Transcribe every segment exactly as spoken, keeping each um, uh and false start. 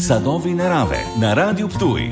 Sadovi narave na Radiu Ptuj.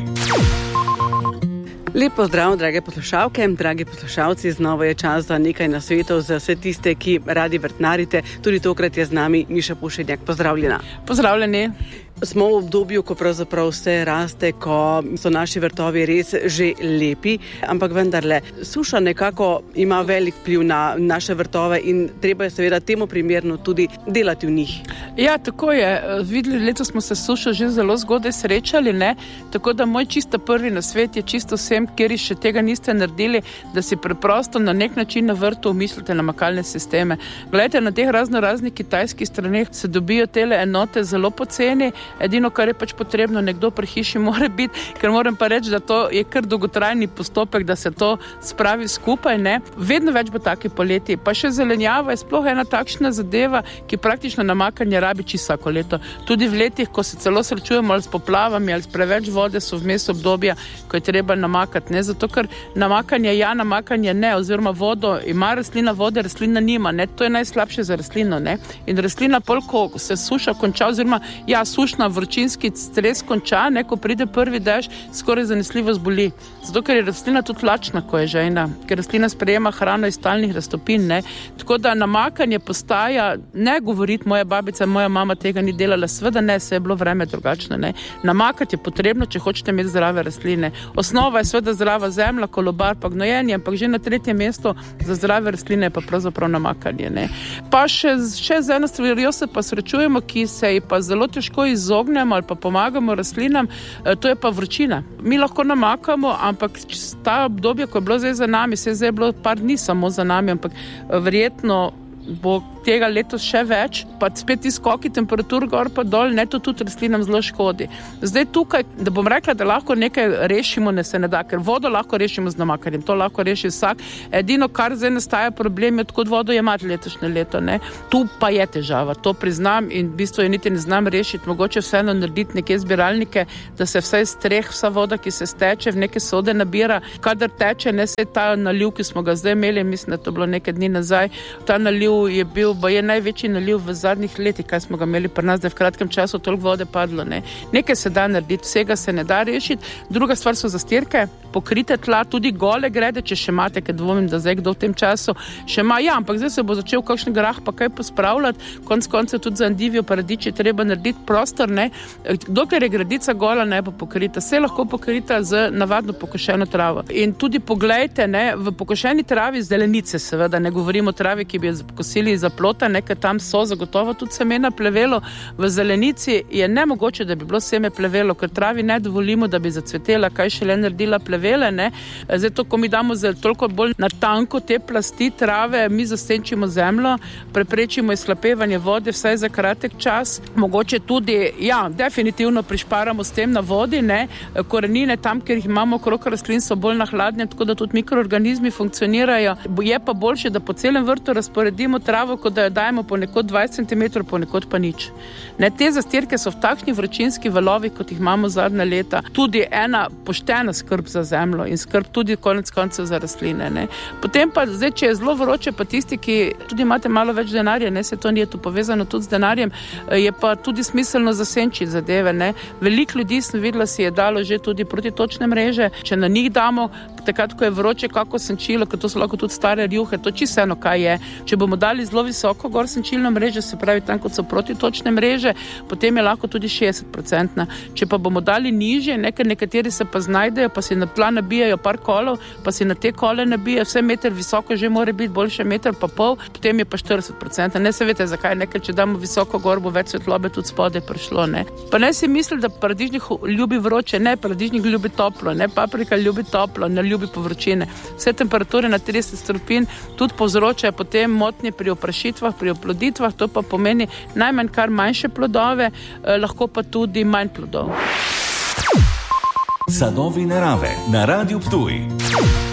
Lep pozdrav, drage poslušalke, dragi poslušalci, znova je čas za nekaj nasvetov za vse tiste, ki radi vrtnarite. Tudi tokrat je z nami Miša Pušenjak. Pozdravljena. Pozdravljeni. Smo v obdobju, ko pravzaprav vse raste, ko so naši vrtovi res že lepi, ampak vendarle, suša nekako ima velik vpliv na naše vrtove in treba je seveda temu primerno tudi delati v njih. Ja, tako je. Videli, letos smo se sušo že zelo zgodaj srečali, ne? Tako da moj čisto prvi nasvet je čisto vsem, kjer še tega niste naredili, da si preprosto na nek način na vrtu umislite namakalne sisteme. Glejte, na teh razno raznih kitajskih straneh se dobijo tele enote zelo poceni. Edino, kar je pač potrebno, nekdo pri hiši mora biti, ker moram pa reči, da to je kar dolgotrajni postopek, da se to spravi skupaj, ne. Vedno več bo taki poleti. Pa še zelenjava je sploh ena takšna zadeva, ki praktično namakanje rabi čisto vsako leto. Tudi v letih, ko se celo srečujemo ali s poplavami ali s preveč vode, so vmes obdobja, ko je treba namakati, ne. Zato, ker namakanje ja, namakanje ne, oziroma vodo ima rastlina, vode rastlina nima, ne. To je najslabše za rastlino, ne. In rastlina pol, ko se suša konča, oziroma ja, sušna vročinski stres konča, ne, ko pride prvi dež, skoraj zanesljivo zboli. Zato, ker je rastlina tudi lačna, ko je žejna, ker rastlina sprejema hrano iz stalnih raztopin, ne. Tako da namakanje postaja, ne govoriti moja babica, moja mama tega ni delala, seveda ne, se je bilo vreme drugačno, ne. Namakati je potrebno, če hočete imeti zdrave rastline. Osnova je seveda zdrava zemlja, kolobar pa gnojenje, ampak že na tretje mesto za zdrave rastline je pa pravzaprav namakanje, ne. Pa še, še z eno stvarjo se pa srečujemo, ki se ji pa zelo težko izognemo ali pa pomagamo rastlinam, to je pa vročina. Mi lahko namakamo, ampak ta obdobje, ko je bilo zdaj za nami, se je zdaj bilo par dni samo za nami, ampak verjetno bo tega letos še več, pa spet ti skoki temperatur gor pa dol, ne, to tudi rastlinam zelo škodi. Zdaj tukaj, da bom rekla, da lahko nekaj rešimo, ne se ne da, ker vodo lahko rešimo z namakanjem, to lahko reši vsak. Edino, kar zdaj nastaja problem, je odkud vodo jemati letošnje leto, ne. Tu pa je težava, to priznam in v bistvu je niti ne znam rešiti, mogoče vseeno narediti neke zbiralnike, da se vsaj streh vsa voda, ki se steče, v neke sode nabira, kadar teče, ne, se ta naliv, ki smo ga zdaj imeli, mislim, da to bilo nekaj dni nazaj, ta naliv je bil, bo je največji naliv v zadnjih letih, kaj smo ga imeli pri nas, da je v kratkem času toliko vode padlo, ne. Nekaj se da narediti, vsega se ne da rešiti. Druga stvar so zastirke, pokrite tla, tudi gole grede, če še imate, ker dvomim, da zdaj kdo v tem času še ima, ja, ampak zdaj se bo začel kakšen grah pa kaj pospravljati, konec koncev tudi za endivijo paradiči treba narediti prostor, ne. Dokler je gredica gola, ne bo pokrita, se lahko pokrita z navadno pokošeno travo. In tudi poglejte, ne, v pokošeni travi zelenice, seveda, ne govorimo o travi, ki bi jo kosili za plota, nekaj tam so zagotovo tudi semena plevelo. V zelenici je nemogoče, da bi bilo seme plevelo, ker travi ne dovolimo, da bi zacvetela, kaj šele naredila plevele, ne. Zdaj to, ko mi damo zelo toliko bolj na tanko te plasti trave, mi zasenčimo zemljo, preprečimo izhlapevanje vode vsaj za kratek čas. Mogoče tudi, ja, definitivno prišparamo s tem na vodi, ne. Korenine tam, kjer jih imamo okrog rastlin, so bolj nahladne, tako da tudi mikroorganizmi funkcionirajo. Je pa boljše, da po celem vrtu razporedimo travo, kot da jo dajemo ponekod dvajset centimetrov, ponekod pa nič. Ne, te zastirke so v takšnih vročinskih valovih, kot jih imamo zadnja leta, tudi ena poštena skrb za zemljo in skrb tudi konec koncev za rastline, ne. Potem pa zdaj, če je zelo vroče, pa tisti, ki tudi imate malo več denarja, ne, se to ni tu povezano tudi z denarjem, je pa tudi smiselno zasenčiti zadeve, ne. Veliko ljudi sem videla, si je dalo že tudi protitočne mreže, če na njih damo, takrat, ko je vroče, kako senčilo, ker to so lahko tudi stare rjuhe, to čisto eno, kaj je. Če bomo dali zelo visoko gor senčilno mreže, se pravi tam, kot so protitočne mreže, potem je lahko tudi šestdeset procentna. Če pa bomo dali nižje, nekaj nekateri se pa znajdejo, pa si na tla nabijajo par kolov, pa si na te kole nabijajo, vse meter visoko že mora biti, boljše meter pa pol, potem je pa štirideset procentna. Ne se veste, zakaj, nekaj, če damo visoko gor, bo več svetlobe tudi spodaj prišlo, ne. Pa ne si misli, da paradižnik ljubi vroče, ne, paradižnik ljubi toplo, ne, paprika ljubi toplo, ne ljubi povročine. Vse temperature na trideset stopinj tudi povzročajo potem motnje pri oprašitvah, pri oploditvah, to pa pomeni najmanj kar manjše plodove, eh, lahko pa tudi manj plodov. Sadovi narave na Radiu Ptuj.